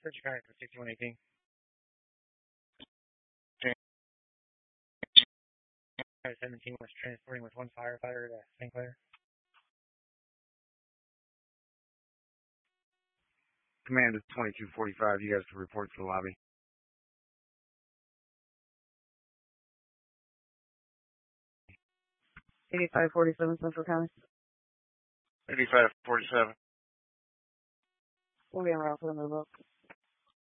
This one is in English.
Search your for 6118. 17 was transporting with one firefighter to St. Clair. Command is 2245. You guys can report to the lobby. 8547 Central County. 8547. We'll be en route for the move up.